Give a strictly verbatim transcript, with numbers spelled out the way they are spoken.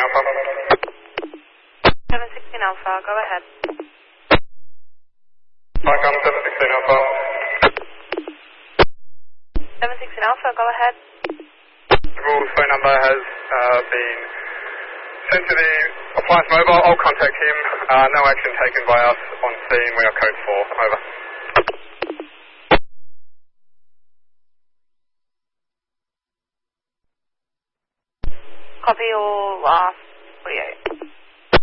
Alpha. seven sixteen Alpha, go ahead. Micom seven sixteen Alpha. seven sixteen Alpha, go ahead. The rules phone number has uh, been sent to the appliance mobile. I'll contact him. Uh, no action taken by us on scene. We are code four. Over. Copy all last forty-eight.